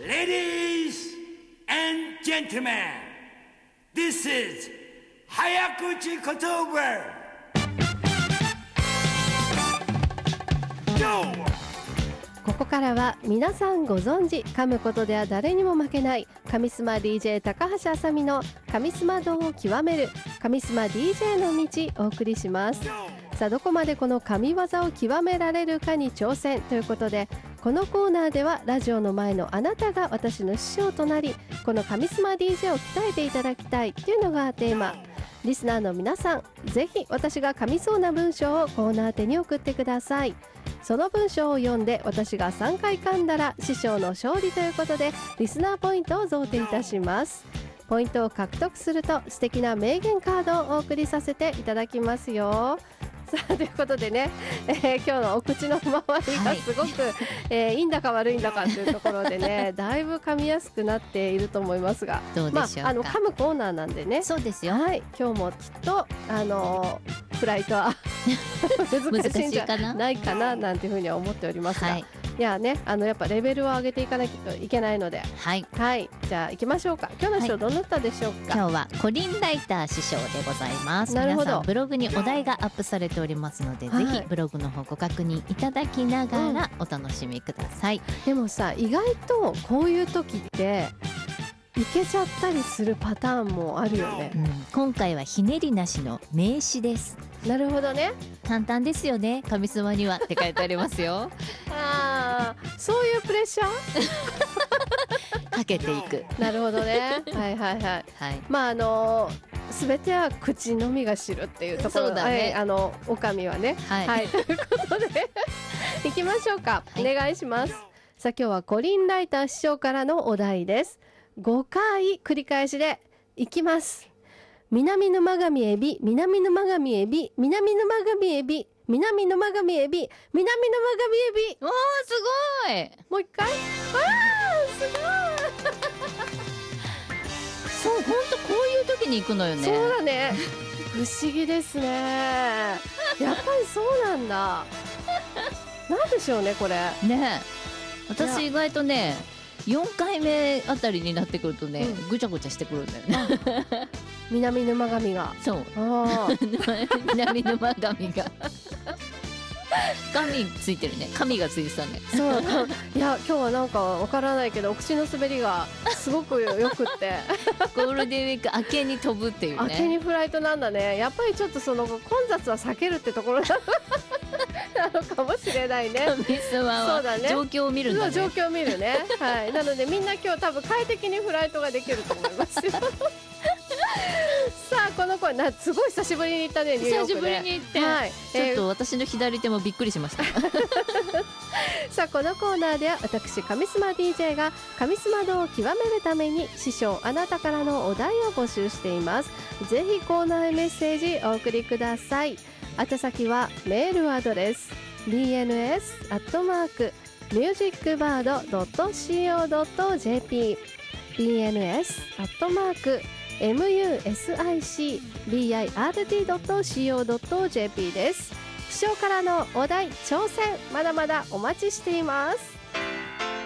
Ladies and gentlemen, this is 早口言葉。 ここからは皆さんご存知、噛むことでは誰にも負けないカミスマ DJ 高橋あさみのカミスマ道を極めるカミスマ DJ の道をお送りします。さあ、どこまでこの神業を極められるかに挑戦ということで、このコーナーではラジオの前のあなたが私の師匠となり、このカミスマ DJ を鍛えていただきたいというのがテーマ。リスナーの皆さん、ぜひ私が噛みそうな文章をコーナー宛に送ってください。その文章を読んで私が3回噛んだら師匠の勝利ということで、リスナーポイントを贈呈いたします。ポイントを獲得すると素敵な名言カードをお送りさせていただきますよ。さあ、ということでね、今日のお口の周りがすごく、いいんだか悪いんだかというところでねだいぶ噛みやすくなっていると思いますが、 どうでしょうか。 噛むコーナーなんでね。 そうですよ、 はい、今日もきっとフライトは難しいんじゃないかななんていうふうには思っておりますが、はい、いやね、やっぱレベルを上げていかなきゃいけないので、はい、はい、じゃあ行きましょうか。今日の師匠どなたでしょうか。 今日はコリンライター師匠でございます。皆さんブログにお題がアップされておりますので、ぜひブログの方ご確認いただきながらお楽しみください。 でもさ、意外とこういう時っていけちゃったりするパターンもあるよね、 今回はひねりなしの名詞です。 なるほどね。 簡単ですよね、カミスマにはって書いてありますよあ、そういうプレッシャーかけていく。 なるほどねはいはいはい、はい、まあ全ては口のみが知るっていうところだね、おかみはね、はい、はい、ということでいきましょうか、はい、お願いします。さあ、今日はコリンライター師匠からのお題です。5回繰り返しでいきます。南のマガミエビ、南のマガミエビ、南のマガミエビ、南のマガミエビ、南のマガミエビ。 おー、すごい。 もう一回。すごいそう、ほんとこういう時に行くのよね。 そうだね不思議ですねやっぱりそうなんだなんでしょうね、これね。私意外とね、4回目あたりになってくるとね、ぐちゃぐちゃしてくるんだよね南沼神が。 そう、南沼神が神ついてるね。神がついてたね。 そういや、今日はなんかわからないけどお口の滑りがすごくよくってゴールデンウィーク明けに飛ぶっていうね。 明けにフライトなんだね。やっぱりちょっとその混雑は避けるってところなのかもしれないね。 神様は状況を見るんだね。 状況を見るねはい、なのでみんな今日多分快適にフライトができると思いますよさあ、この子すごい久しぶりに行ったね、ニューヨークで。 久しぶりに行って、はい、ちょっと私の左手もびっくりしましたさあ、このコーナーでは私カミスマ DJ がカミスマ道を極めるために師匠あなたからのお題を募集しています。ぜひコーナーへメッセージお送りください。宛先はメールアドレス bns@musicbird.co.jp bns@musicbird.co.jp です。師匠からのお題挑戦、まだまだお待ちしています。